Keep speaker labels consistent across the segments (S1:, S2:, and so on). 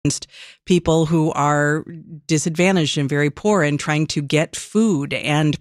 S1: people who are disadvantaged and very poor and trying to get food and,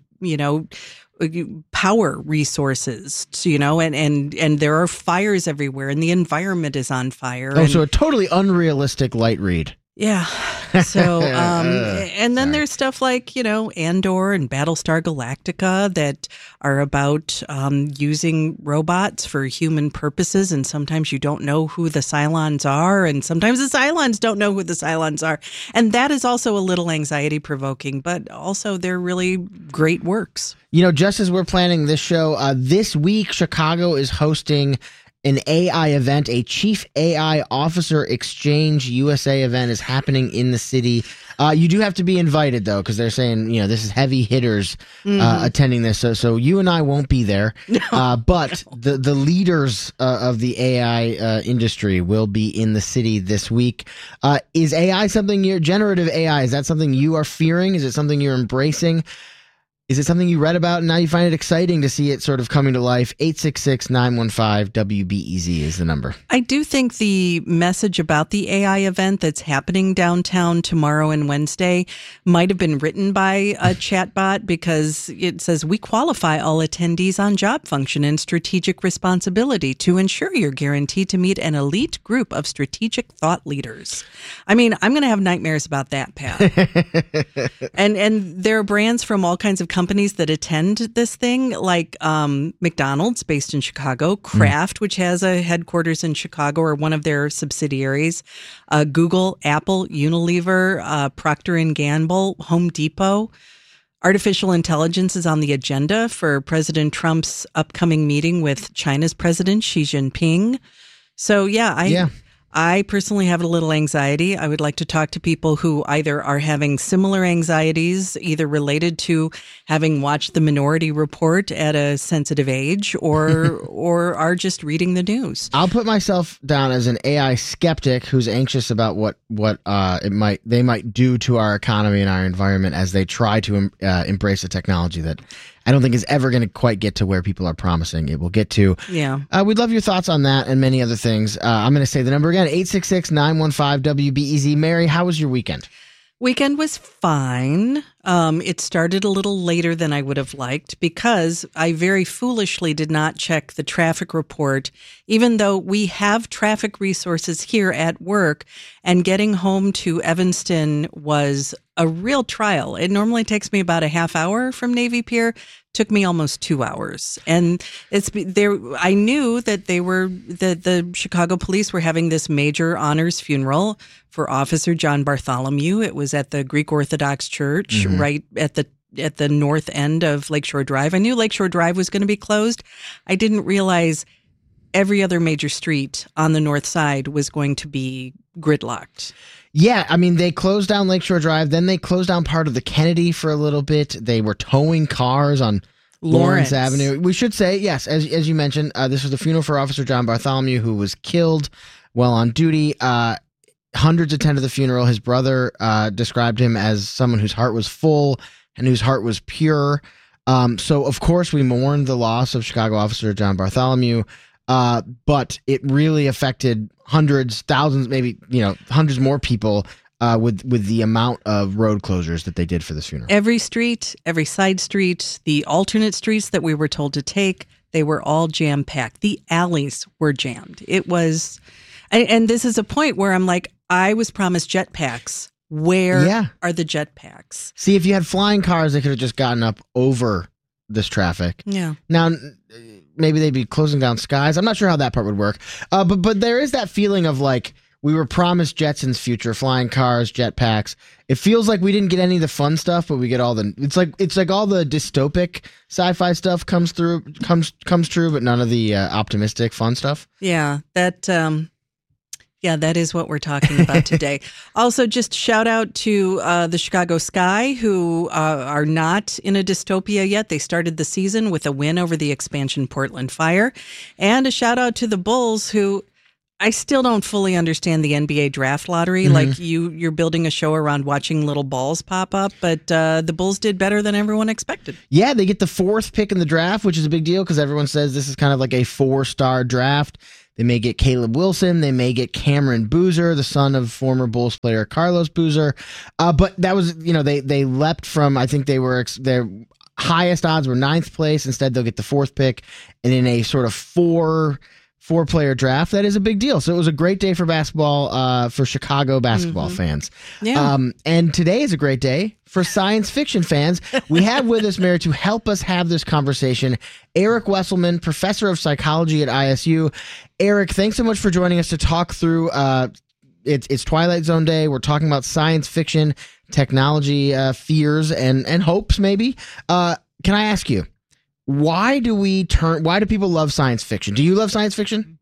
S1: power resources, and there are fires everywhere and the environment is on fire.
S2: Oh, so a totally unrealistic light read.
S1: Yeah. So, and then there's stuff like, Andor and Battlestar Galactica that are about using robots for human purposes. And sometimes you don't know who the Cylons are. And sometimes the Cylons don't know who the Cylons are. And that is also a little anxiety provoking, but also they're really great works.
S2: Just as we're planning this show, this week, Chicago is hosting an AI event. A Chief AI Officer Exchange USA event is happening in the city. You do have to be invited, though, because they're saying, this is heavy hitters attending this. So you and I won't be there. But the leaders of the AI industry will be in the city this week. Is AI something generative AI, is that something you are fearing? Is it something you're embracing? Is it something you read about and now you find it exciting to see it sort of coming to life? 866-915-WBEZ is the number.
S1: I do think the message about the AI event that's happening downtown tomorrow and Wednesday might have been written by a chatbot, because it says, we qualify all attendees on job function and strategic responsibility to ensure you're guaranteed to meet an elite group of strategic thought leaders. I mean, I'm going to have nightmares about that, Pat. and there are brands from all kinds of companies that attend this thing, like McDonald's, based in Chicago, Kraft, which has a headquarters in Chicago or one of their subsidiaries, Google, Apple, Unilever, Procter & Gamble, Home Depot. Artificial intelligence is on the agenda for President Trump's upcoming meeting with China's President Xi Jinping. So, I personally have a little anxiety. I would like to talk to people who either are having similar anxieties, either related to having watched The Minority Report at a sensitive age, or are just reading the news.
S2: I'll put myself down as an AI skeptic who's anxious about what they might do to our economy and our environment as they try to embrace a technology that I don't think is ever going to quite get to where people are promising it will get to.
S1: Yeah.
S2: We'd love your thoughts on that and many other things. I'm going to say the number again, 866-915-WBEZ. Mary, how was your weekend?
S1: Weekend was fine. It started a little later than I would have liked because I very foolishly did not check the traffic report, even though we have traffic resources here at work, and getting home to Evanston was a real trial. It normally takes me about a half hour from Navy Pier. Took me almost 2 hours. And it's there. I knew that the Chicago police were having this major honors funeral for Officer John Bartholomew. It was at the Greek Orthodox Church, right at the north end of Lakeshore Drive. I knew Lakeshore Drive was going to be closed. I didn't realize every other major street on the north side was going to be gridlocked.
S2: Yeah, I mean, they closed down Lakeshore Drive, then they closed down part of the Kennedy for a little bit. They were towing cars on Lawrence Avenue. We should say, yes, as you mentioned, this was the funeral for Officer John Bartholomew, who was killed while on duty. Hundreds attended the funeral. His brother described him as someone whose heart was full and whose heart was pure. So, of course, we mourned the loss of Chicago Officer John Bartholomew. But it really affected hundreds, thousands, maybe, hundreds more people with the amount of road closures that they did for this funeral.
S1: Every street, every side street, the alternate streets that we were told to take, they were all jam-packed. The alleys were jammed. It was, and this is a point where I'm like, I was promised jetpacks. Where are the jetpacks?
S2: See, if you had flying cars, they could have just gotten up over this traffic.
S1: Yeah.
S2: Now, maybe they'd be closing down skies. I'm not sure how that part would work. But there is that feeling of like we were promised Jetsons future, flying cars, jetpacks. It feels like we didn't get any of the fun stuff, but we get all the. It's like all the dystopic sci-fi stuff comes true, but none of the optimistic fun stuff.
S1: Yeah, that is what we're talking about today. Also, just shout out to the Chicago Sky, who are not in a dystopia yet. They started the season with a win over the expansion Portland Fire. And a shout out to the Bulls, who I still don't fully understand the NBA draft lottery. Mm-hmm. Like you're building a show around watching little balls pop up, but the Bulls did better than everyone expected.
S2: Yeah, they get the 4th pick in the draft, which is a big deal because everyone says this is kind of like a 4-star draft. They may get Caleb Wilson. They may get Cameron Boozer, the son of former Bulls player Carlos Boozer. But that was, they leapt from, I think their highest odds were 9th place. Instead, they'll get the 4th pick. And in a sort of four-player draft, that is a big deal. So it was a great day for basketball, for Chicago basketball fans.
S1: Yeah.
S2: And today is a great day for science fiction fans. We have with us, Mary, to help us have this conversation, Eric Wesselman, professor of psychology at ISU. Eric, thanks so much for joining us to talk through it's Twilight Zone Day. We're talking about science fiction, technology, fears, and hopes, maybe. Can I ask you, why do people love science fiction? Do you love science fiction?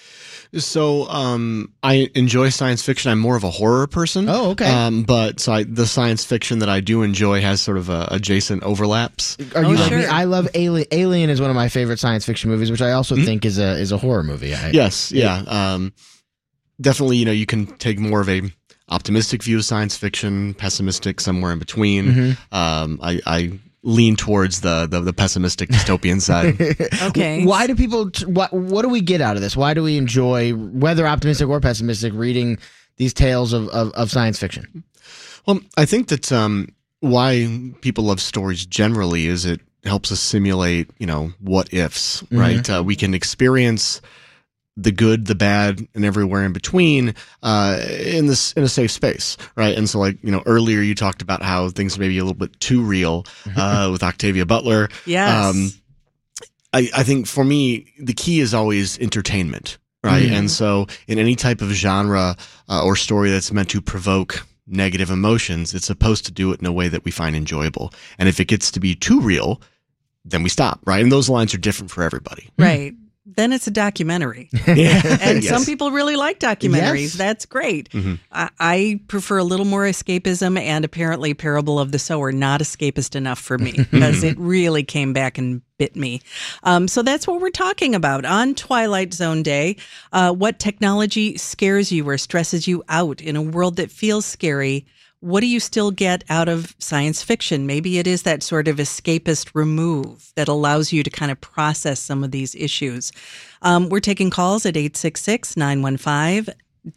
S3: So I enjoy science fiction. I'm more of a horror person.
S2: Oh, okay.
S3: But the science fiction that I do enjoy has sort of adjacent overlaps.
S2: Are you like
S1: sure.
S2: me? I love Alien. Alien is one of my favorite science fiction movies, which I also think is a horror movie.
S3: Yes, yeah. Definitely, you can take more of a optimistic view of science fiction, pessimistic, somewhere in between. I lean towards the pessimistic dystopian side.
S1: Okay.
S2: Why do people? What do we get out of this? Why do we enjoy, whether optimistic or pessimistic, reading these tales of science fiction?
S3: Well, I think that why people love stories generally is it helps us simulate, what ifs, right? We can experience the good, the bad, and everywhere in between in a safe space, right? And so, earlier you talked about how things may be a little bit too real with Octavia Butler.
S1: Yes.
S3: I think for me, the key is always entertainment, right? And so in any type of genre or story that's meant to provoke negative emotions, it's supposed to do it in a way that we find enjoyable. And if it gets to be too real, then we stop, right? And those lines are different for everybody.
S1: Right. Then it's a documentary.
S3: Yeah.
S1: And
S3: Yes.
S1: some people really like documentaries.
S2: Yes.
S1: That's great. I prefer a little more escapism, and apparently Parable of the Sower, not escapist enough for me because it really came back and bit me. So that's what we're talking about on Twilight Zone Day. What technology scares you or stresses you out in a world that feels scary? What do you still get out of science fiction? Maybe it is that sort of escapist remove that allows you to kind of process some of these issues. We're taking calls at 866-915-9239.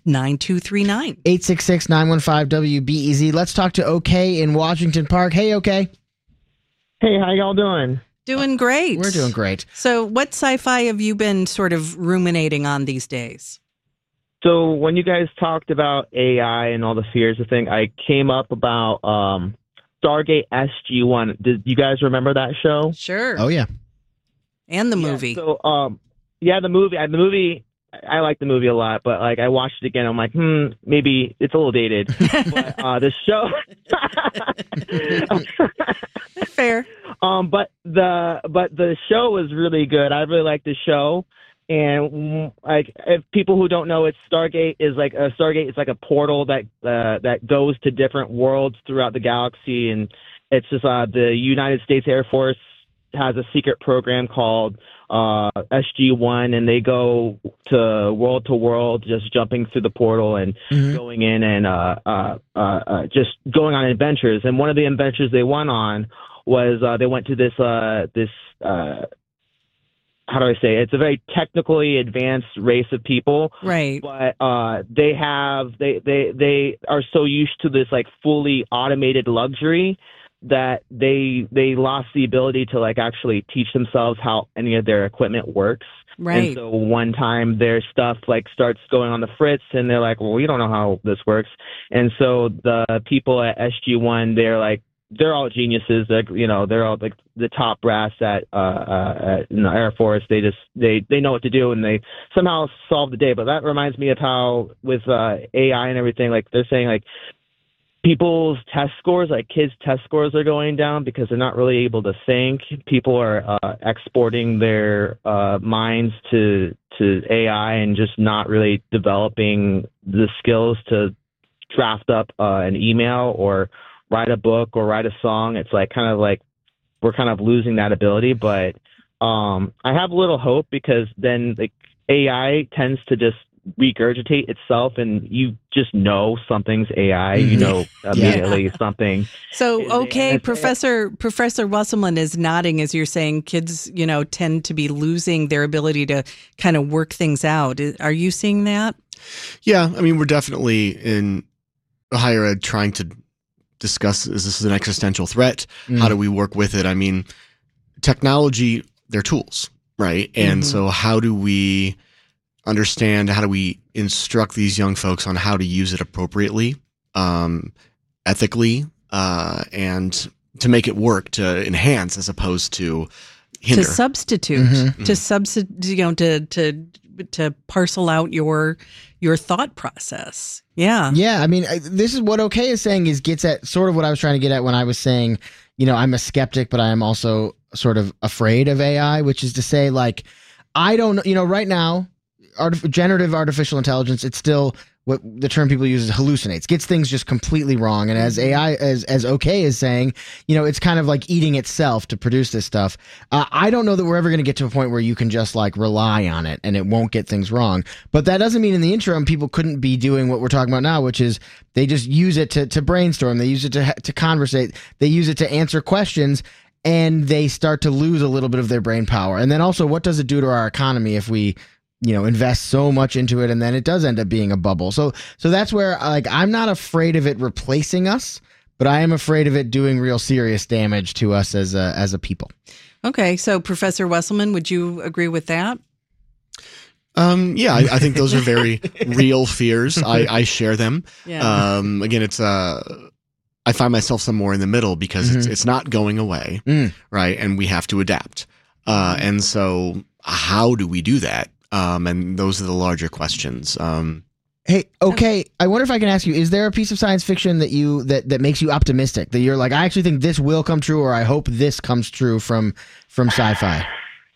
S2: 866-915-WBEZ. Let's talk to OK in Washington Park. Hey, OK.
S4: Hey, how y'all doing?
S1: Doing great.
S2: We're doing great.
S1: So what sci-fi have you been sort of ruminating on these days?
S4: So when you guys talked about AI and all the fears of thing, I came up about Stargate SG-1. Did you guys remember that show?
S1: Sure.
S2: Oh, yeah.
S1: And the movie.
S4: Yeah, so, the movie. The movie. I like the movie a lot, but I watched it again. I'm like, maybe it's a little dated. But the show.
S1: Fair.
S4: But the show was really good. I really liked the show. And if people who don't know, Stargate is like a a portal that goes to different worlds throughout the galaxy, and it's just the United States Air Force has a secret program called SG-1, and they go to world, just jumping through the portal and going in and just going on adventures. And one of the adventures they went on was they went to this how do I say? It's a very technically advanced race of people,
S1: Right.
S4: But they are so used to this fully automated luxury that they lost the ability to actually teach themselves how any of their equipment works.
S1: Right.
S4: And so one time their stuff starts going on the fritz, and they're like, well, we don't know how this works. And so the people at SG-1, they're all geniuses. They're all the top brass at Air Force. They know what to do, and they somehow solve the day. But that reminds me of how with AI and everything, they're saying people's test scores, kids' test scores are going down because they're not really able to think. People are exporting their minds to AI and just not really developing the skills to draft up an email or write a book or write a song. It's we're kind of losing that ability, but I have a little hope because then AI tends to just regurgitate itself, and you just know something's AI. You know immediately something.
S1: So, okay, Professor Wasserman is nodding as you're saying kids, tend to be losing their ability to kind of work things out. Are you seeing that?
S3: Yeah, I mean, we're definitely in higher ed trying to discuss, is this an existential threat? How do we work with it? I mean, technology, they're tools, right? And so how do we understand, how do we instruct these young folks on how to use it appropriately, ethically, and to make it work, to enhance as opposed to hinder.
S1: To substitute, to parcel out your thought process. Yeah.
S2: Yeah. I mean, this is what OK is saying gets at sort of what I was trying to get at when I was saying, I'm a skeptic, but I am also sort of afraid of AI, which is to say, like, I don't know, right now, generative artificial intelligence, it's still what the term people use is hallucinates, gets things just completely wrong. And as AI, as OK is saying, it's kind of like eating itself to produce this stuff. I don't know that we're ever going to get to a point where you can just like rely on it and it won't get things wrong. But that doesn't mean in the interim, people couldn't be doing what we're talking about now, which is they just use it to brainstorm. They use it to conversate. They use it to answer questions. And they start to lose a little bit of their brain power. And then also, what does it do to our economy if we invest so much into it and then it does end up being a bubble? So that's where, like, I'm not afraid of it replacing us, but I am afraid of it doing real serious damage to us as a people.
S1: Okay. So Professor Wesselman, would you agree with that?
S3: Yeah, I think those are very real fears. I share them.
S1: Yeah.
S3: Again, it's, I find myself somewhere in the middle because it's not going away, right? And we have to adapt. And so how do we do that? And those are the larger questions.
S2: Hey, okay. I wonder if I can ask you, is there a piece of science fiction that makes you optimistic, that you're like, I actually think this will come true, or I hope this comes true from sci-fi?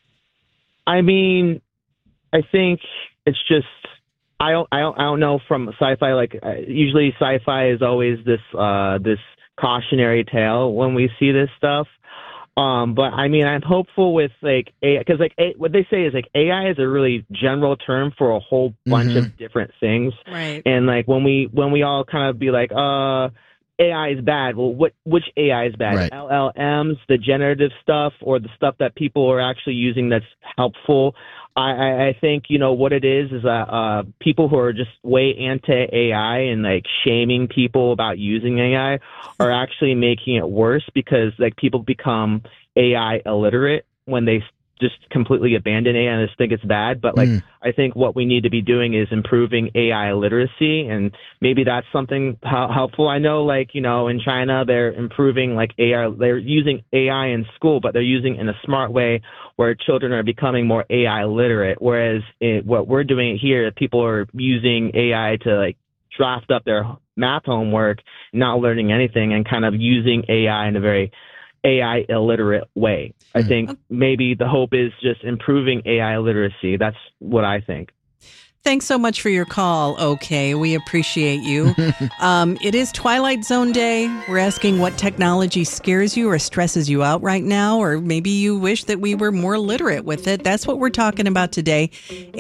S4: I mean, I think it's just, I don't know from sci-fi. Like usually sci-fi is always this cautionary tale when we see this stuff. But I mean, I'm hopeful with like AI, because what they say is like AI is a really general term for a whole bunch of different things.
S1: Right.
S4: And like when we all kind of be like, AI is bad. Well, which AI is bad?
S2: Right.
S4: LLMs, the generative stuff, or the stuff that people are actually using that's helpful? I think, what it is people who are just way anti-AI and like shaming people about using AI are actually making it worse, because like people become AI illiterate when they just completely abandon AI and just think it's bad. But like, I think what we need to be doing is improving AI literacy, and maybe that's something helpful. I know, like, in China, they're improving like AI, they're using AI in school, but they're using it in a smart way where children are becoming more AI literate. Whereas what we're doing here, people are using AI to like draft up their math homework, not learning anything, and kind of using AI in a very AI illiterate way. I think maybe the hope is just improving AI literacy. That's what I think.
S1: Thanks so much for your call. Okay, we appreciate you. It is Twilight Zone Day. We're asking what technology scares you or stresses you out right now, or maybe you wish that we were more literate with it. That's what we're talking about today.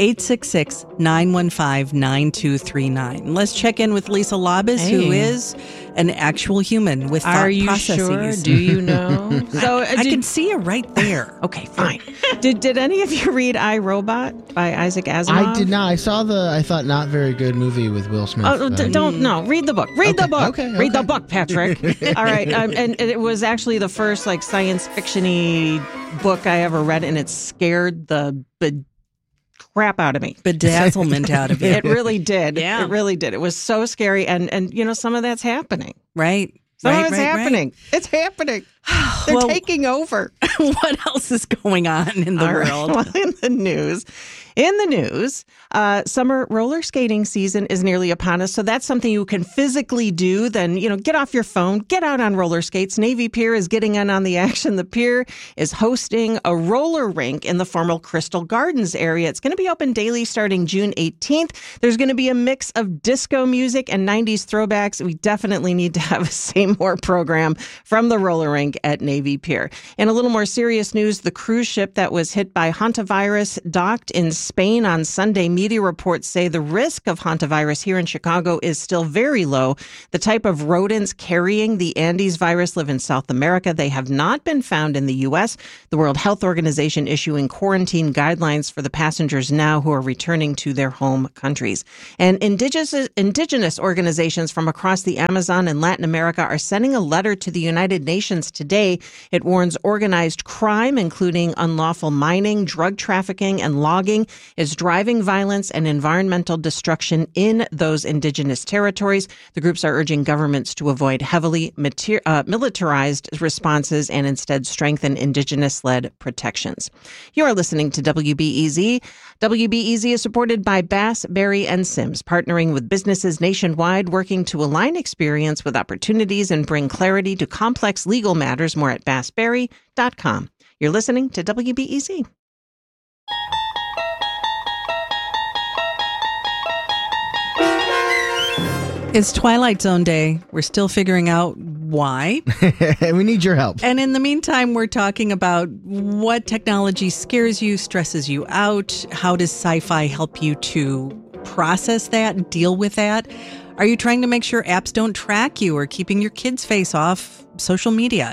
S1: 866-915-9239. Let's check in with Lisa Labus, who is an actual human with thought processes.
S5: Are you sure? Do you know?
S1: So I can see you right there.
S5: Okay, fine. Did any of you read I, Robot by Isaac Asimov?
S2: I did not. I saw I thought not very good movie with Will Smith.
S5: Don't read the book. Read the book.
S2: Okay.
S5: Read the book, Patrick. All right. And it was actually the first like science fiction-y book I ever read, and it scared the crap out of me.
S1: Bedazzlement out of you.
S5: It really did.
S1: Yeah.
S5: It really did. It was so scary, and some of that's happening.
S1: Right.
S5: Some of it's happening. Right. It's happening. They're taking over.
S1: What else is going on in the world?
S5: Well, in the news, summer roller skating season is nearly upon us. So that's something you can physically do. Then, get off your phone, get out on roller skates. Navy Pier is getting in on the action. The pier is hosting a roller rink in the former Crystal Gardens area. It's going to be open daily starting June 18th. There's going to be a mix of disco music and 90s throwbacks. We definitely need to have a Say More program from the roller rink at Navy Pier. In a little more serious news, the cruise ship that was hit by hantavirus docked in Spain on Sunday. Media reports say the risk of hantavirus here in Chicago is still very low. The type of rodents carrying the Andes virus live in South America. They have not been found in the U.S. The World Health Organization issuing quarantine guidelines for the passengers now who are returning to their home countries. And indigenous organizations from across the Amazon and Latin America are sending a letter to the United Nations today. It warns organized crime, including unlawful mining, drug trafficking, and logging, is driving violence and environmental destruction in those indigenous territories. The groups are urging governments to avoid heavily militarized responses and instead strengthen indigenous-led protections. You are listening to WBEZ. WBEZ is supported by Bass, Berry & Sims, partnering with businesses nationwide, working to align experience with opportunities and bring clarity to complex legal matters. More at bassberry.com. You're listening to WBEZ.
S1: It's Twilight Zone Day. We're still figuring out why.
S2: We need your help.
S1: And in the meantime, we're talking about what technology scares you, stresses you out. How does sci-fi help you to process that and deal with that? Are you trying to make sure apps don't track you or keeping your kids' face off social media?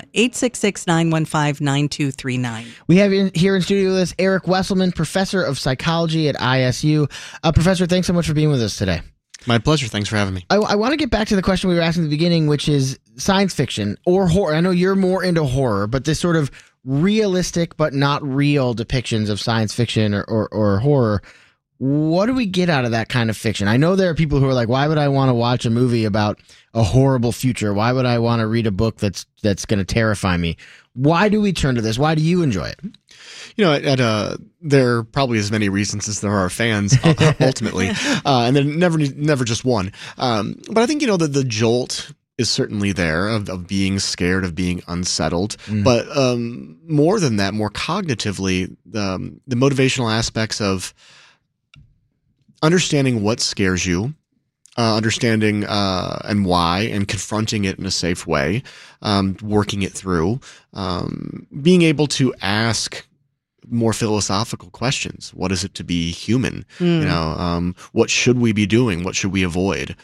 S1: 866-915-9239.
S2: We have here in studio with us Eric Wesselman, professor of psychology at ISU. Professor, thanks so much for being with us today.
S3: My pleasure. Thanks for having me.
S2: I want to get back to the question we were asking at the beginning, which is science fiction or horror. I know you're more into horror, but this sort of realistic but not real depictions of science fiction or horror. What do we get out of that kind of fiction? I know there are people who are like, why would I want to watch a movie about a horrible future? Why would I want to read a book that's going to terrify me? Why do we turn to this? Why do you enjoy it?
S3: You know, there are probably as many reasons as there are fans, ultimately, and then never just one. But I think, you know, the jolt is certainly there of being scared, of being unsettled. But more than that, more cognitively, the motivational aspects of understanding what scares you, understanding and why, and confronting it in a safe way, working it through, being able to ask more philosophical questions. What is it to be human? You know, what should we be doing? What should we avoid?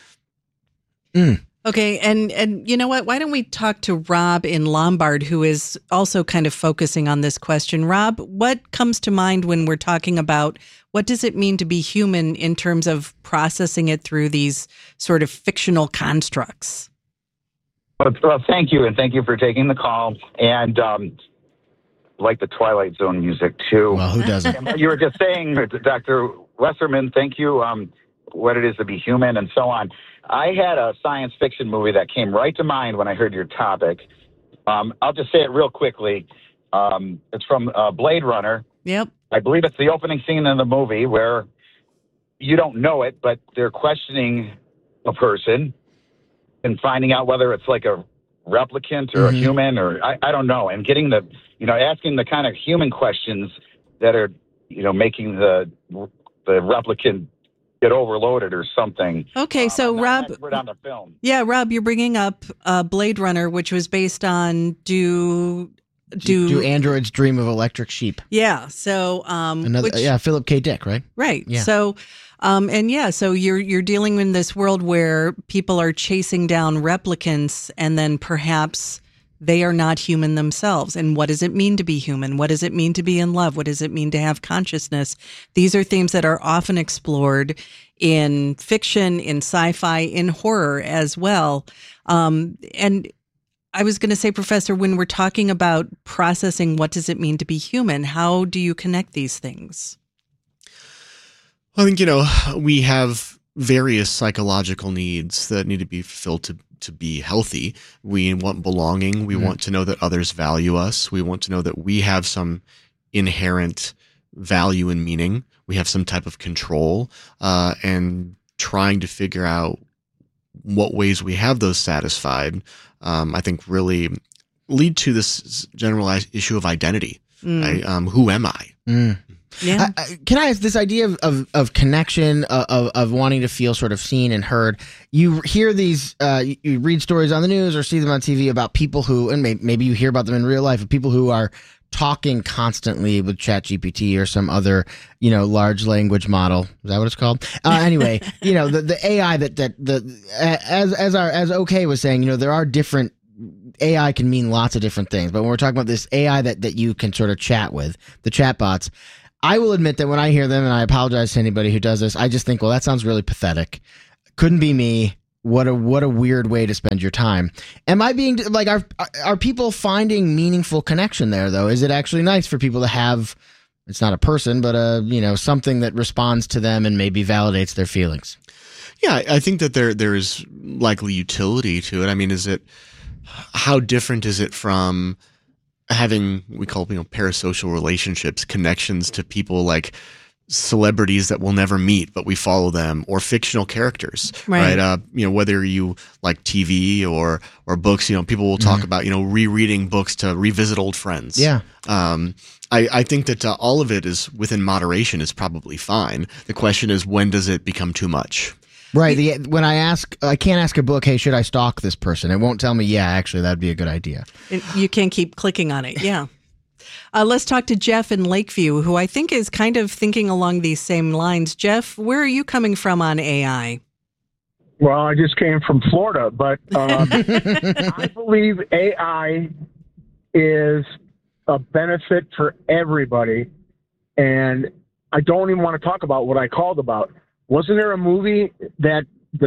S1: Okay, and you know what? Why don't we talk to Rob in Lombard, who is also kind of focusing on this question. Rob, what comes to mind when we're talking about what does it mean to be human in terms of processing it through these sort of fictional constructs?
S6: Well, thank you, and thank you for taking the call. And like the Twilight Zone music, too.
S2: Well, who doesn't?
S6: You were just saying, Dr. Wesserman, thank you, what it is to be human and so on. I had a science fiction movie that came right to mind when I heard your topic. I'll just say it real quickly. It's from Blade Runner.
S1: Yep.
S6: I believe it's the opening scene in the movie where you don't know it, but they're questioning a person and finding out whether it's like a replicant or a human or I don't know. And getting asking the kind of human questions that are, making the replicant get overloaded or something.
S1: Okay, so Rob,
S6: on the film.
S1: Yeah, Rob, you're bringing up Blade Runner, which was based on Do
S2: androids dream of electric sheep?
S1: Yeah. So
S2: Philip K. Dick, right?
S1: Right.
S2: Yeah.
S1: So so you're dealing in this world where people are chasing down replicants and then perhaps they are not human themselves. And what does it mean to be human? What does it mean to be in love? What does it mean to have consciousness? These are themes that are often explored in fiction, in sci-fi, in horror as well. And I was going to say, Professor, when we're talking about processing, what does it mean to be human? How do you connect these things?
S3: I think, we have various psychological needs that need to be fulfilled to be healthy. We want belonging. We want to know that others value us. We want to know that we have some inherent value and meaning. We have some type of control, and trying to figure out what ways we have those satisfied, I think really lead to this generalized issue of identity. Right? Who am I?
S1: Yeah.
S2: Can I ask this idea of connection, of wanting to feel sort of seen and heard? You hear these, you read stories on the news or see them on TV about people who, and maybe you hear about them in real life, of people who are talking constantly with ChatGPT or some other, large language model. Is that what it's called? Anyway, the AI as OK was saying, there are different. AI can mean lots of different things, but when we're talking about this AI that you can sort of chat with, the chatbots, I will admit that when I hear them, and I apologize to anybody who does this, I just think, well, that sounds really pathetic. Couldn't be me. What a weird way to spend your time. Am I being like, are people finding meaningful connection there though? Is it actually nice for people to have, it's not a person, but something that responds to them and maybe validates their feelings?
S3: Yeah, I think that there is likely utility to it. I mean, how different is it from having, we call, parasocial relationships, connections to people like celebrities that we'll never meet, but we follow them, or fictional characters, right? Whether you like TV or books, people will talk about, rereading books to revisit old friends. Yeah. I think that all of it is within moderation is probably fine. The question is, when does it become too much?
S2: Right. When I can't ask a book, hey, should I stalk this person? It won't tell me, yeah, actually, that'd be a good idea.
S1: You can't keep clicking on it. Yeah. Let's talk to Jeff in Lakeview, who I think is kind of thinking along these same lines. Jeff, where are you coming from on AI?
S7: Well, I just came from Florida, but I believe AI is a benefit for everybody. And I don't even want to talk about what I called about. Wasn't there a movie that the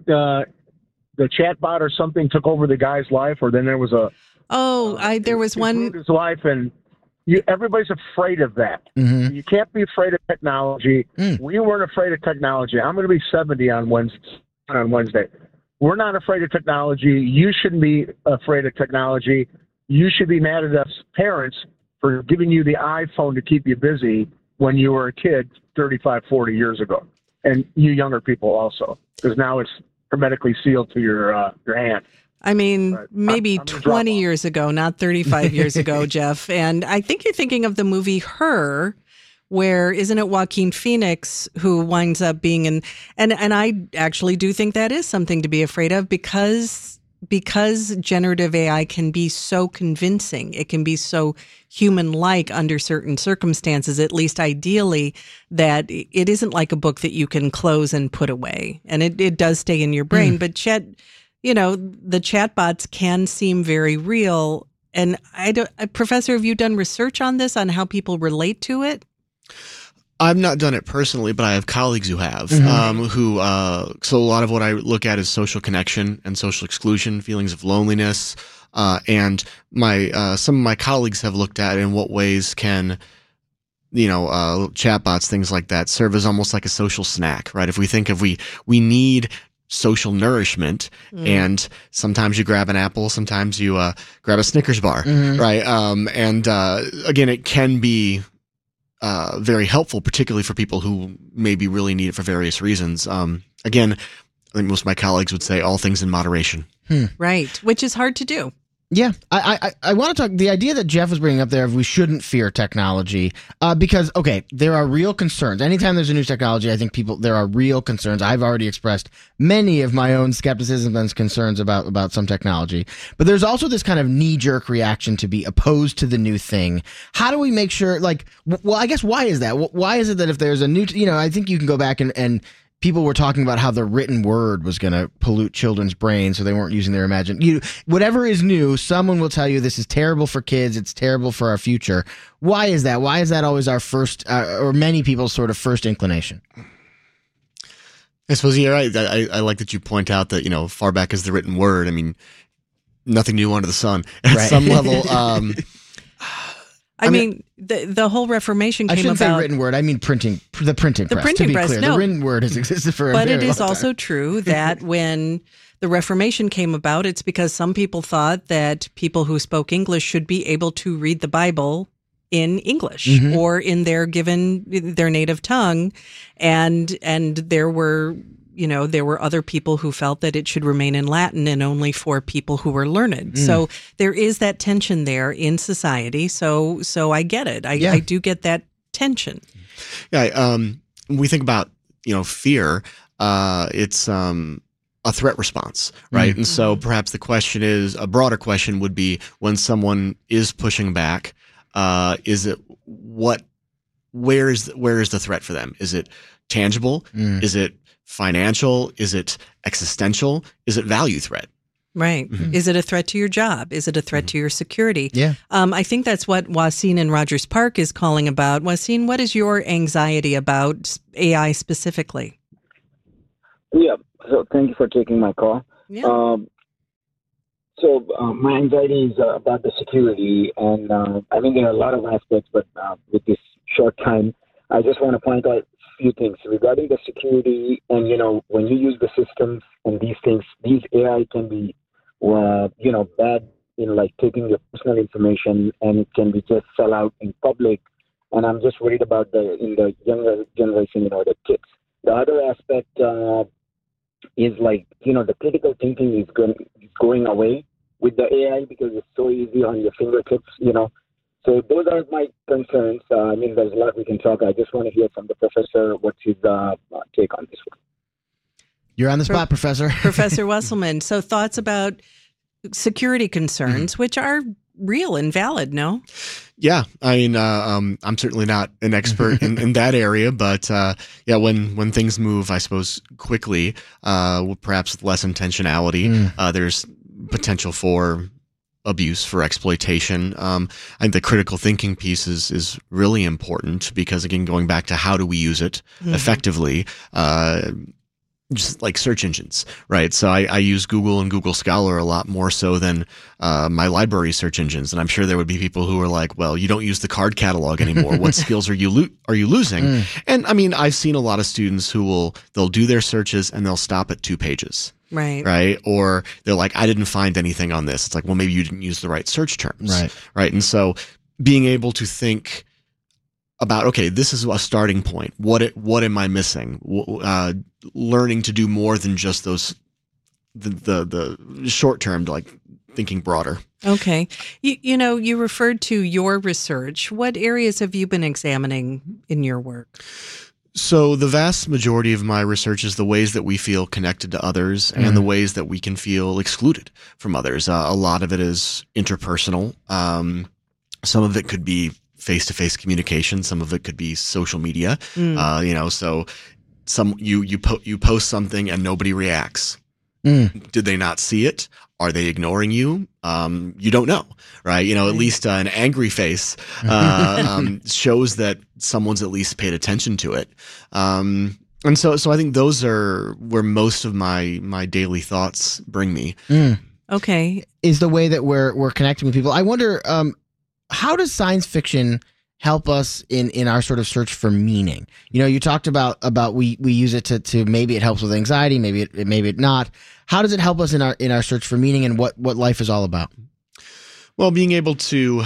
S7: chatbot or something took over the guy's life, or then there was a
S1: there was one
S7: his life, and everybody's afraid of that.
S2: Mm-hmm.
S7: You can't be afraid of technology. We weren't afraid of technology. I'm going to be 70 on Wednesday. We're not afraid of technology. You shouldn't be afraid of technology. You should be mad at us parents for giving you the iPhone to keep you busy when you were a kid 35, 40 years ago. And you younger people also, because now it's hermetically sealed to your hand.
S1: I mean, maybe 20 years ago, not 35 years ago, Jeff. And I think you're thinking of the movie Her, where isn't it Joaquin Phoenix who winds up being in, and I actually do think that is something to be afraid of because generative AI can be so convincing. It can be so human-like under certain circumstances, at least ideally, that it isn't like a book that you can close and put away. And it does stay in your brain. But the chatbots can seem very real. And Professor, have you done research on this, on how people relate to it?
S3: I've not done it personally, but I have colleagues who have, so a lot of what I look at is social connection and social exclusion, feelings of loneliness, and some of my colleagues have looked at in what ways can, chatbots, things like that, serve as almost like a social snack, right? If we think we need social nourishment, and sometimes you grab an apple, sometimes you grab a Snickers bar, right? Again, it can be very helpful, particularly for people who maybe really need it for various reasons. Again, I think most of my colleagues would say all things in moderation.
S1: Right, which is hard to do.
S2: Yeah, I want to talk, the idea that Jeff was bringing up there of we shouldn't fear technology, because, okay, there are real concerns. Anytime there's a new technology, I think there are real concerns. I've already expressed many of my own skepticism and concerns about some technology. But there's also this kind of knee-jerk reaction to be opposed to the new thing. How do we make sure, I guess why is that? Why is it that if there's a new, I think you can go back and people were talking about how the written word was going to pollute children's brains, so they weren't using their imagination. Whatever is new, someone will tell you this is terrible for kids, it's terrible for our future. Why is that? Why is that always our first, or many people's sort of first inclination?
S3: I suppose you're right. I like that you point out that, far back as the written word. I mean, nothing new under the sun. At some level,
S1: I mean, the whole Reformation came about.
S2: I shouldn't say written word. I mean the printing press.
S1: The printing
S2: to be
S1: press.
S2: Clear.
S1: No.
S2: The written word has existed for a very long time.
S1: But it is also true that when the Reformation came about, it's because some people thought that people who spoke English should be able to read the Bible in English or in their native tongue, and there were other people who felt that it should remain in Latin and only for people who were learned. So there is that tension there in society. So I get it. I do get that tension.
S3: Yeah. When we think about, fear, it's a threat response, right? And so perhaps the question is, a broader question would be, when someone is pushing back, where is the threat for them? Is it tangible? Is it financial? Is it existential? Is it value threat?
S1: Right. Is it a threat to your job? Is it a threat to your security?
S2: Yeah.
S1: I think that's what Wasim in Rogers Park is calling about. Wasim, what is your anxiety about AI specifically?
S8: Yeah. So thank you for taking my call.
S1: Yeah.
S8: My anxiety is about the security, and I mean, there are a lot of aspects, but with this short time, I just want to point out a few things regarding the security. And, when you use the systems and these things, these AI can be, bad in like taking your personal information, and it can be just sell out in public. And I'm just worried about in the younger generation, the kids. The other aspect is like, the critical thinking is going away with the AI because it's so easy on your fingertips, So those are my concerns. There's a lot we can talk. I just want to hear from the professor what's his take on this one.
S2: You're on the spot, Professor.
S1: Professor Wesselman. So thoughts about security concerns, which are real and valid, no?
S3: Yeah. I'm certainly not an expert in that area, but when things move, I suppose, quickly, perhaps with less intentionality, there's potential for abuse, for exploitation. I think the critical thinking piece is really important because, again, going back to how do we use it effectively, just like search engines, right? So I use Google and Google Scholar a lot more so than my library search engines. And I'm sure there would be people who are like, well, you don't use the card catalog anymore. What skills are you losing? And I've seen a lot of students who they'll do their searches and they'll stop at 2 pages. Right. Or they're like, I didn't find anything on this. It's like, well, maybe you didn't use the right search terms. Right. And so being able to think about, okay, this is a starting point. What am I missing? Learning to do more than just the short term, like thinking broader.
S1: Okay. You referred to your research. What areas have you been examining in your work?
S3: So the vast majority of my research is the ways that we feel connected to others and the ways that we can feel excluded from others. A lot of it is interpersonal. Some of it could be face-to-face communication. Some of it could be social media. So you post something and nobody reacts. Did they not see it? Are they ignoring you? You don't know, right? At least an angry face shows that someone's at least paid attention to it. And so I think those are where most of my daily thoughts bring me.
S1: Okay.
S2: Is the way that we're connecting with people. I wonder, how does science fiction help us in our sort of search for meaning? You talked about we use it to maybe it helps with anxiety, maybe it not. How does it help us in our search for meaning and what life is all about?
S3: Well, being able to,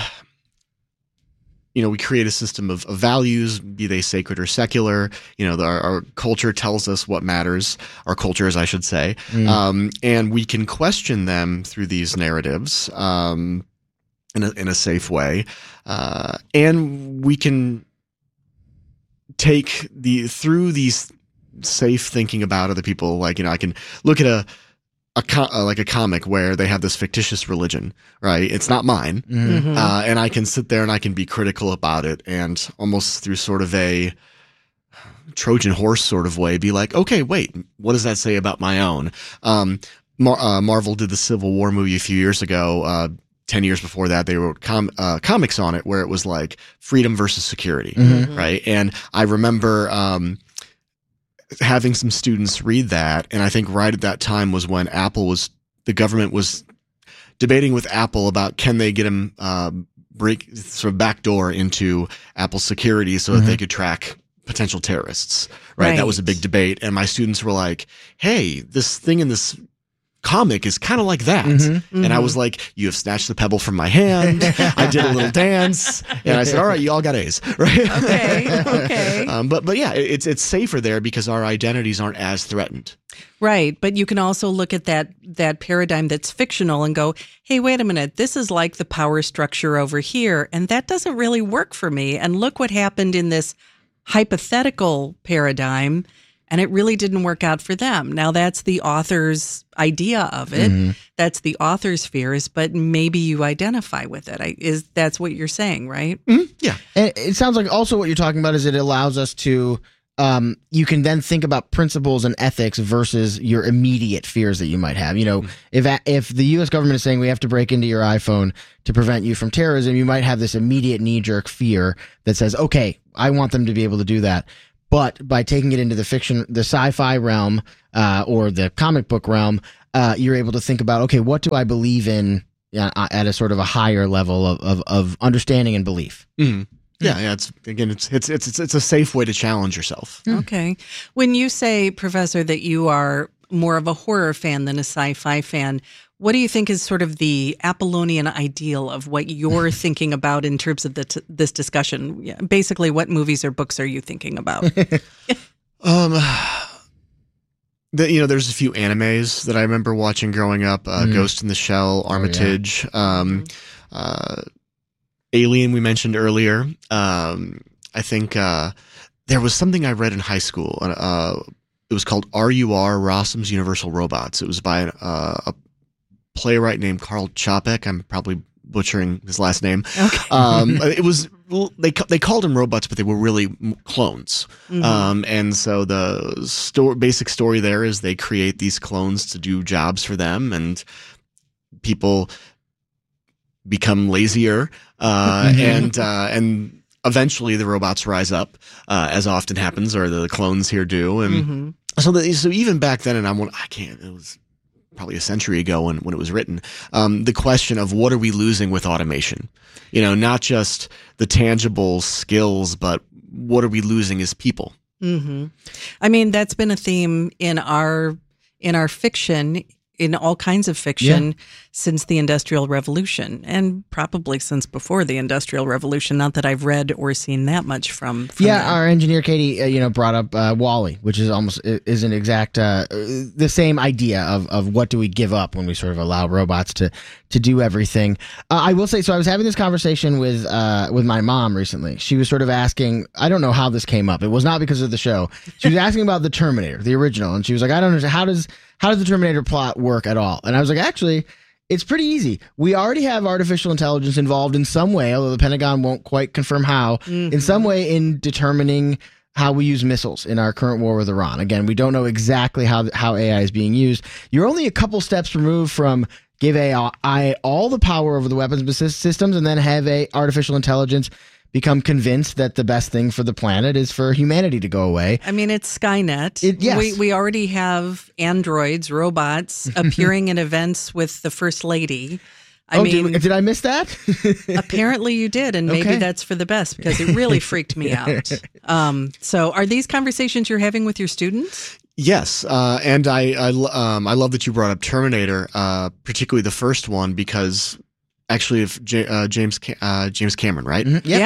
S3: we create a system of values, be they sacred or secular. Our culture tells us what matters, our cultures, I should say. And we can question them through these narratives in a safe way. And we can take through these safe thinking about other people. Like, I can look at a comic where they have this fictitious religion, right? It's not mine. And I can sit there and I can be critical about it and almost through sort of a Trojan horse sort of way, be like, okay, wait, what does that say about my own? Marvel did the Civil War movie a few years ago. 10 years before that, they wrote comics on it where it was like freedom versus security, right? And I remember having some students read that, and I think right at that time was when the government was debating with Apple about can they get them sort of backdoor into Apple's security so that they could track potential terrorists, right? That was a big debate, and my students were like, hey, this thing in this comic is kind of like that. And I was like, you have snatched the pebble from my hand. I did a little dance, and I said, all right, you all got A's, right?
S1: Okay.
S3: But yeah, it's safer there because our identities aren't as threatened.
S1: Right. But you can also look at that paradigm that's fictional and go, hey, wait a minute, this is like the power structure over here, and that doesn't really work for me. And look what happened in this hypothetical paradigm, and it really didn't work out for them. Now, that's the author's idea of it. That's the author's fears, but maybe you identify with it. That's what you're saying, right?
S3: Yeah.
S2: And it sounds like also what you're talking about is it allows us to, you can then think about principles and ethics versus your immediate fears that you might have. You know, if the U.S. government is saying we have to break into your iPhone to prevent you from terrorism, you might have this immediate knee-jerk fear that says, okay, I want them to be able to do that. But by taking it into the fiction, the sci-fi realm, or the comic book realm, you're able to think about, okay, what do I believe in at a sort of a higher level of understanding and belief?
S3: Yeah. It's a safe way to challenge yourself.
S1: Okay. When you say, Professor, that you are more of a horror fan than a sci-fi fan, what do you think is sort of the Apollonian ideal of what you're thinking about in terms of this discussion? Yeah, basically, what movies or books are you thinking about?
S3: There's a few animes that I remember watching growing up. Ghost in the Shell, Armitage, Alien we mentioned earlier. I think there was something I read in high school. It was called R.U.R. Rossum's Universal Robots. It was by a playwright named Karl Čapek. I'm probably butchering his last name. Okay. It was they called them robots, but they were really clones. And so the basic story there is they create these clones to do jobs for them, and people become lazier, and eventually the robots rise up, as often happens, or the clones here do, and so even back then, and it was probably a century ago when it was written, the question of what are we losing with automation? Not just the tangible skills, but what are we losing as people?
S1: I mean, that's been a theme in our fiction, in all kinds of fiction, since the Industrial Revolution, and probably since before the Industrial Revolution. Not that I've read or seen that much from that.
S2: Our engineer Katie, brought up WALL-E, which is an exact the same idea of what do we give up when we sort of allow robots to do everything. I will say, so I was having this conversation with my mom recently. She was sort of asking, I don't know how this came up. It was not because of the show. She was asking about the Terminator, the original, and she was like, I don't understand, how does the Terminator plot work at all? And I was like, actually, it's pretty easy. We already have artificial intelligence involved in some way, although the Pentagon won't quite confirm how, in some way in determining how we use missiles in our current war with Iran. Again, we don't know exactly how AI is being used. You're only a couple steps removed from give AI all the power over the weapons systems and then have artificial intelligence become convinced that the best thing for the planet is for humanity to go away.
S1: I mean, it's Skynet.
S2: Yes.
S1: We already have androids, robots, appearing in events with the First Lady.
S2: Did I miss that?
S1: Apparently you did, and maybe that's for the best, because it really freaked me out. So are these conversations you're having with your students?
S3: Yes, and I love that you brought up Terminator, particularly the first one, because actually, if James Cameron, right?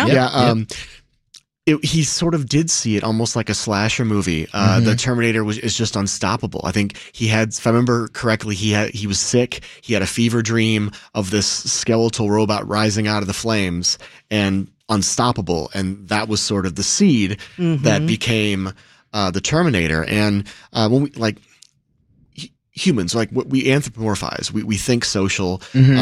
S3: He sort of did see it almost like a slasher movie. The Terminator is just unstoppable. I think he had, if I remember correctly, he was sick. He had a fever dream of this skeletal robot rising out of the flames and unstoppable, and that was sort of the seed that became the Terminator. And when we humans, we anthropomorphize, we think social.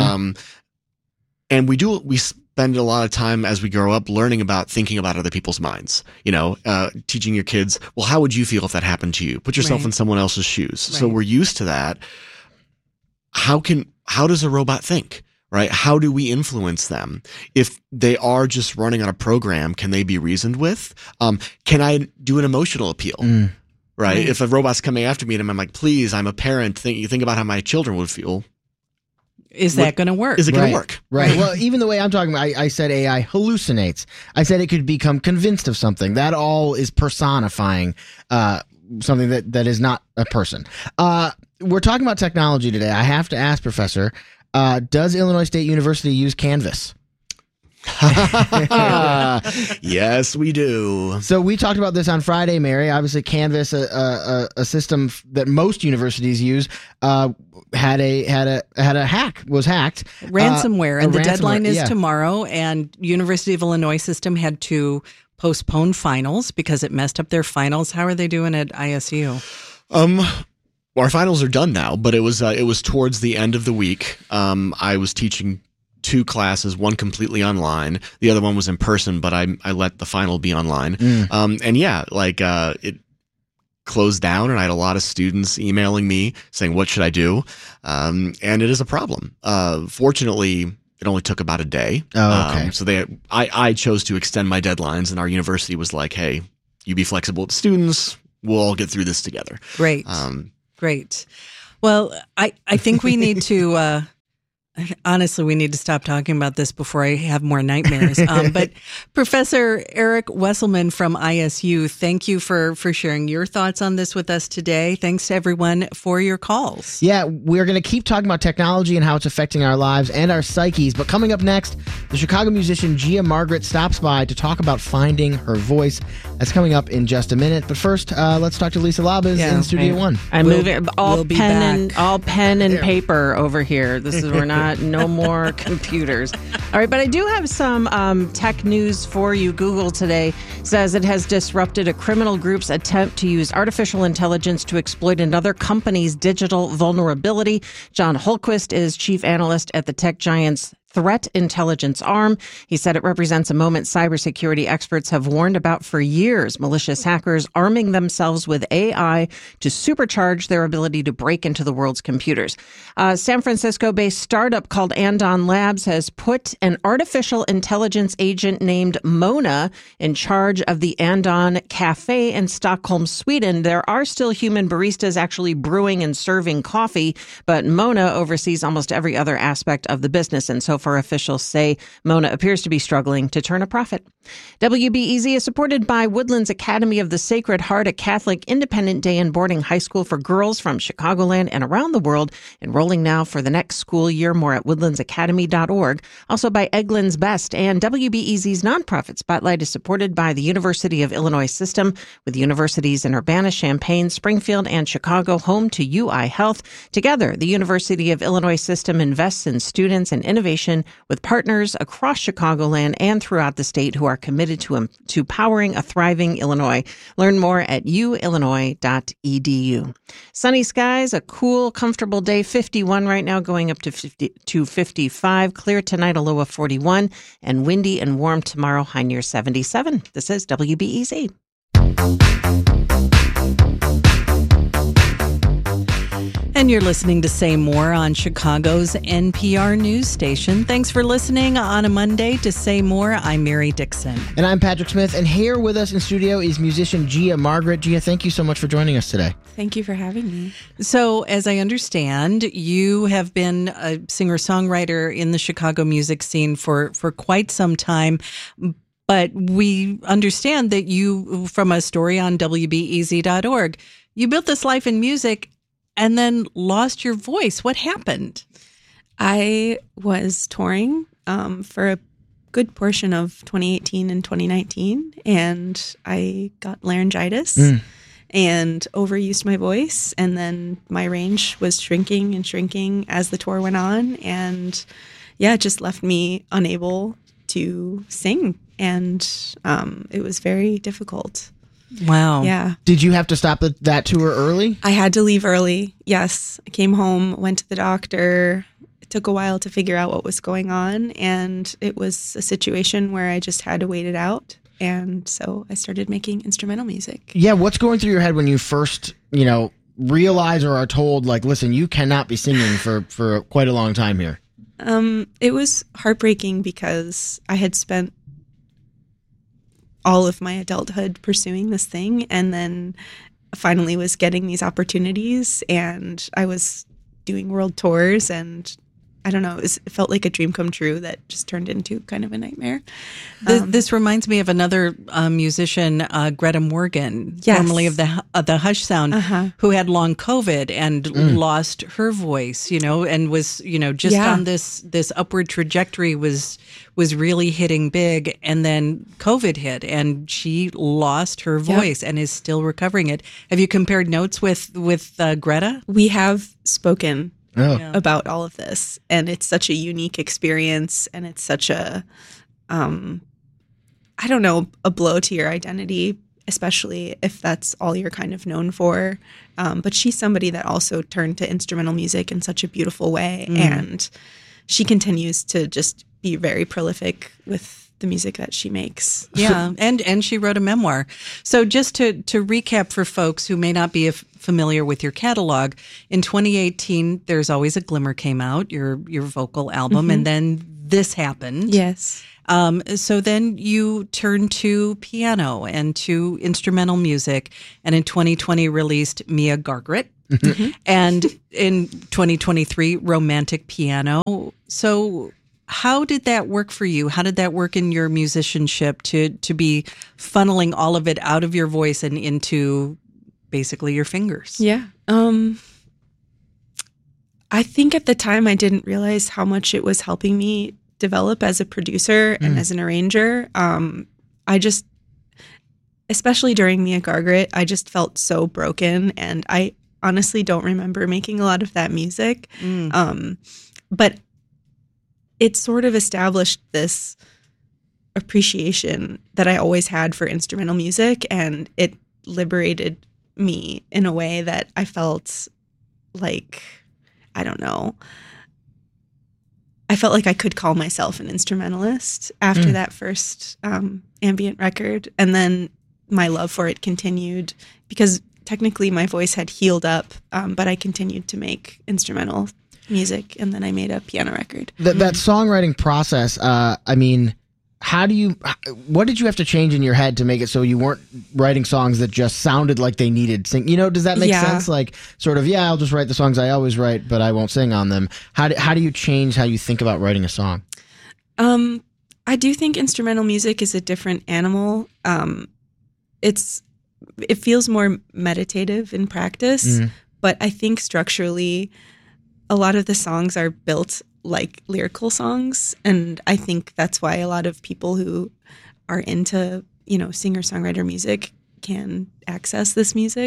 S3: And we spend a lot of time as we grow up thinking about other people's minds, teaching your kids, well, how would you feel if that happened to you? Put yourself in someone else's shoes. Right. So we're used to that. How does a robot think, right? How do we influence them? If they are just running on a program, can they be reasoned with? Can I do an emotional appeal? Right? If a robot's coming after me and I'm like, please, I'm a parent, think about how my children would feel.
S1: Is that going to work?
S3: Is it going to work?
S2: Right. Well, even the way I'm talking about, I said AI hallucinates. I said it could become convinced of something. That all is personifying something that is not a person. We're talking about technology today. I have to ask, Professor, does Illinois State University use Canvas?
S3: Yes, we do.
S2: So we talked about this on Friday, Mary. Obviously, Canvas, a system that most universities use, had a hack. Was hacked.
S1: Ransomware, and the deadline is
S2: yeah.
S1: tomorrow. And University of Illinois system had to postpone finals because it messed up their finals. How are they doing at ISU?
S3: Our finals are done now, but it was towards the end of the week. I was teaching 2 classes, one completely online, the other one was in person, but I let the final be online. And yeah, it closed down, and I had a lot of students emailing me saying, what should I do? And it is a problem. Fortunately, it only took about a day.
S2: Oh, okay.
S3: So I chose to extend my deadlines, and our university was like, hey, you be flexible with the students. We'll all get through this together.
S1: Great. Great. Well, I think we need to, honestly, we need to stop talking about this before I have more nightmares. But Professor Eric Wesselman from ISU, thank you for sharing your thoughts on this with us today. Thanks to everyone for your calls.
S2: Yeah, we're going to keep talking about technology and how it's affecting our lives and our psyches. But coming up next, the Chicago musician Gia Margaret stops by to talk about finding her voice. That's coming up in just a minute. But first, let's talk to Lisa Labas in Studio One.
S5: I'm moving all pen and paper over here. We're not. No more computers. All right, but I do have some tech news for you. Google today says it has disrupted a criminal group's attempt to use artificial intelligence to exploit another company's digital vulnerability. John Holquist is chief analyst at the tech giant's threat intelligence arm. He said it represents a moment cybersecurity experts have warned about for years. Malicious hackers arming themselves with AI to supercharge their ability to break into the world's computers. San Francisco-based startup called Andon Labs has put an artificial intelligence agent named Mona in charge of the Andon Cafe in Stockholm, Sweden. There are still human baristas actually brewing and serving coffee, but Mona oversees almost every other aspect of the business. And so far, officials say Mona appears to be struggling to turn a profit. WBEZ is supported by Woodlands Academy of the Sacred Heart, a Catholic independent day and boarding high school for girls from Chicagoland and around the world. Enrolling now for the next school year. More at woodlandsacademy.org. Also by Eggland's Best, and WBEZ's nonprofit spotlight is supported by the University of Illinois System, with universities in Urbana-Champaign, Springfield, and Chicago home to UI Health. Together, the University of Illinois System invests in students and innovation with partners across Chicagoland and throughout the state who are committed to powering a thriving Illinois. Learn more at uillinois.edu. Sunny skies, a cool, comfortable day, 51 right now, going up to 55. Clear tonight, a low of 41, and windy and warm tomorrow, high near 77. This is WBEZ.
S1: And you're listening to Say More on Chicago's NPR news station. Thanks for listening on a Monday to Say More. I'm Mary Dixon.
S2: And I'm Patrick Smith. And here with us in studio is musician Gia Margaret. Gia, thank you so much for joining us today.
S9: Thank you for having me.
S1: So, as I understand, you have been a singer-songwriter in the Chicago music scene for quite some time. But we understand that you, from a story on WBEZ.org, you built this life in music and then lost your voice. What happened?
S9: I was touring for a good portion of 2018 and 2019, and I got laryngitis and overused my voice, and then my range was shrinking and shrinking as the tour went on, and it just left me unable to sing, and it was very difficult.
S1: Wow.
S9: Yeah.
S2: Did you have to stop that tour early?
S9: I had to leave early. Yes. I came home, went to the doctor. It took a while to figure out what was going on. And it was a situation where I just had to wait it out. And so I started making instrumental music.
S2: Yeah. What's going through your head when you first, realize or are told, like, listen, you cannot be singing for quite a long time here?
S9: It was heartbreaking because I had spent all of my adulthood pursuing this thing, and then finally was getting these opportunities, and I was doing world tours, and I don't know, it felt like a dream come true that just turned into kind of a nightmare.
S1: This reminds me of another musician, Greta Morgan,
S9: Yes.
S1: formerly of the Hush Sound, who had long COVID and lost her voice, and was, just on this upward trajectory, was really hitting big. And then COVID hit and she lost her voice and is still recovering it. Have you compared notes with Greta?
S9: We have spoken
S2: Oh.
S9: about all of this, and it's such a unique experience, and it's such a I don't know, a blow to your identity, especially if that's all you're kind of known for. But she's somebody that also turned to instrumental music in such a beautiful way, and she continues to just be very prolific with the music that she makes.
S1: Yeah, and she wrote a memoir. So just to recap for folks who may not be familiar with your catalog, in 2018, There's Always a Glimmer came out, your vocal album, and then this happened.
S9: Yes.
S1: So then you turned to piano and to instrumental music, and in 2020 released Mia Gargret, and in 2023 Romantic Piano. So how did that work for you? How did that work in your musicianship to be funneling all of it out of your voice and into basically your fingers?
S9: Yeah. I think at the time I didn't realize how much it was helping me develop as a producer and as an arranger. I just, especially during Mia Gargret, I just felt so broken, and I honestly don't remember making a lot of that music. But it sort of established this appreciation that I always had for instrumental music, and it liberated me in a way that I felt like, I don't know, I felt like I could call myself an instrumentalist after that first ambient record. And then my love for it continued because technically my voice had healed up, but I continued to make instrumental music, and then I made a piano record.
S2: That songwriting process, what did you have to change in your head to make it so you weren't writing songs that just sounded like they needed sing? Does that make sense? Like, sort of, I'll just write the songs I always write, but I won't sing on them. How do you change how you think about writing a song?
S9: I do think instrumental music is a different animal. It feels more meditative in practice, but I think structurally, a lot of the songs are built like lyrical songs, and I think that's why a lot of people who are into, singer-songwriter music can access this music.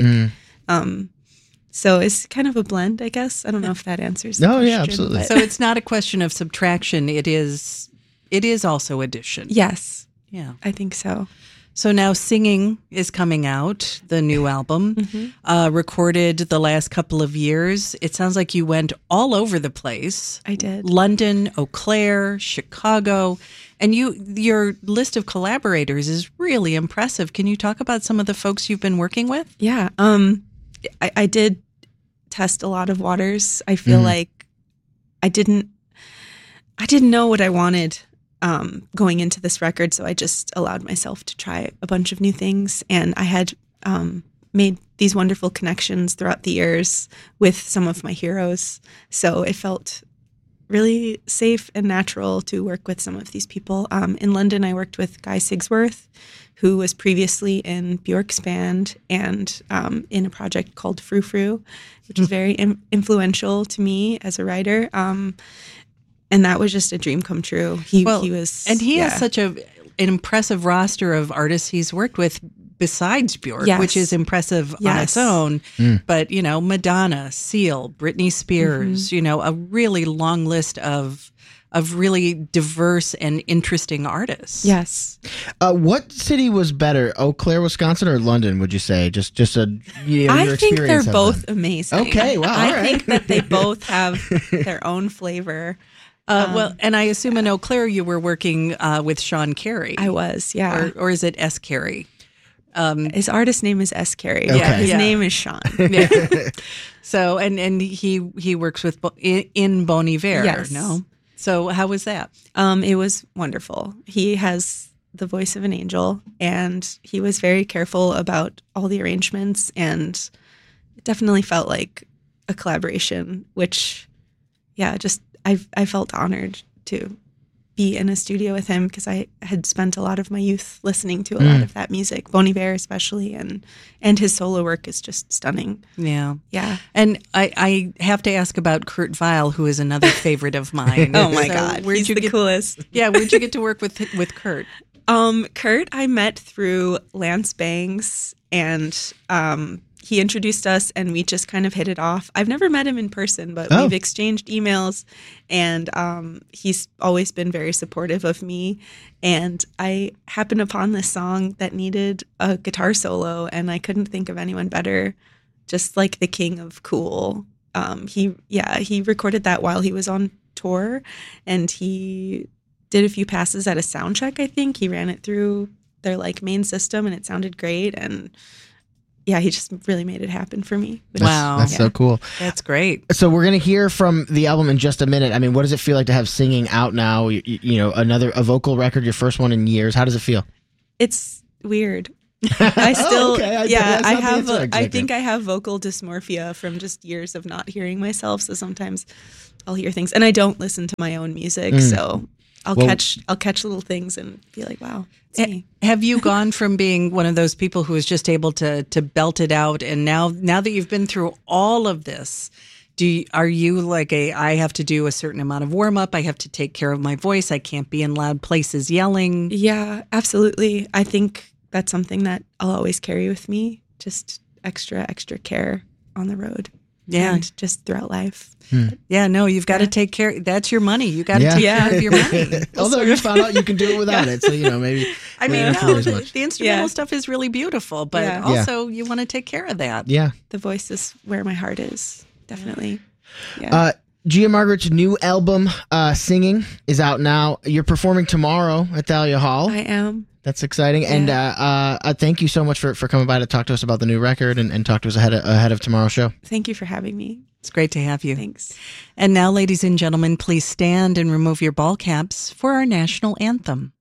S9: So it's kind of a blend, I guess. I don't know if that answers the question.
S2: Yeah, absolutely.
S1: So it's not a question of subtraction. It is also addition.
S9: Yes.
S1: Yeah.
S9: I think so.
S1: So now Singing is coming out, the new album, recorded the last couple of years. It sounds like you went all over the place.
S9: I did.
S1: London, Eau Claire, Chicago. And your list of collaborators is really impressive. Can you talk about some of the folks you've been working with?
S9: Yeah. I did test a lot of waters. I feel like I didn't know what I wanted going into this record, so I just allowed myself to try a bunch of new things, and I had made these wonderful connections throughout the years with some of my heroes, so it felt really safe and natural to work with some of these people. In London, I worked with Guy Sigsworth, who was previously in Bjork's band and in a project called Frou Frou, which is very influential to me as a writer. And that was just a dream come true. He has such an impressive roster of artists he's worked with besides Bjork, which is impressive on its own. But, Madonna, Seal, Britney Spears, a really long list of really diverse and interesting artists. Yes.
S2: What city was better, Eau Claire, Wisconsin, or London, would you say? Just
S9: I think they're both amazing.
S2: Okay, wow.
S9: I think that they both have their own flavor.
S1: And I assume in Eau Claire you were working with Sean Carey.
S9: I was, yeah.
S1: Or is it S. Carey?
S9: His artist name is S. Carey.
S2: Okay.
S9: Yeah, his name is Sean.
S1: Yeah. So, and he works with in Bon Iver,
S9: yes.
S1: no? So how was that?
S9: It was wonderful. He has the voice of an angel, and he was very careful about all the arrangements, and it definitely felt like a collaboration, which, I felt honored to be in a studio with him because I had spent a lot of my youth listening to a lot of that music, Bon Iver especially, and his solo work is just stunning.
S1: Yeah.
S9: Yeah.
S1: And I have to ask about Kurt Weill, who is another favorite of mine.
S9: Oh my God. He's the coolest.
S1: Yeah, where'd you get to work with Kurt?
S9: Kurt, I met through Lance Bangs, and he introduced us, and we just kind of hit it off. I've never met him in person, but we've exchanged emails, and he's always been very supportive of me. And I happened upon this song that needed a guitar solo, and I couldn't think of anyone better, just like the king of cool. He recorded that while he was on tour, and he did a few passes at a sound check. I think he ran it through their like main system, and it sounded great. And yeah, he just really made it happen for me.
S2: That's so cool.
S1: That's great.
S2: So we're going to hear from the album in just a minute. I mean, what does it feel like to have singing out now? You know, a vocal record, your first one in years. How does it feel?
S9: It's weird. I still,
S2: I
S9: think I have vocal dysmorphia from just years of not hearing myself. So sometimes I'll hear things, and I don't listen to my own music. So I'll catch little things and be like, wow, it's me.
S1: Have you gone from being one of those people who is just able to belt it out, and now that you've been through all of this, are you like I have to do a certain amount of warm up, I have to take care of my voice, I can't be in loud places yelling?
S9: Yeah, absolutely. I think that's something that I'll always carry with me, just extra care on the road.
S1: Yeah.
S9: And just throughout life.
S1: Yeah, no, you've got to take care. That's your money. You got to take care of your money.
S2: Although you found out you can do it without it. So, maybe.
S1: I mean, no, the instrumental stuff is really beautiful, but also you want to take care of that.
S2: Yeah.
S9: The voice is where my heart is. Definitely.
S2: Yeah. Gia Margaret's new album, Singing, is out now. You're performing tomorrow at Thalia Hall.
S9: I am.
S2: That's exciting. Yeah. And thank you so much for coming by to talk to us about the new record and talk to us ahead of tomorrow's show.
S9: Thank you for having me.
S1: It's great to have you.
S9: Thanks.
S1: And now, ladies and gentlemen, please stand and remove your ball caps for our national anthem.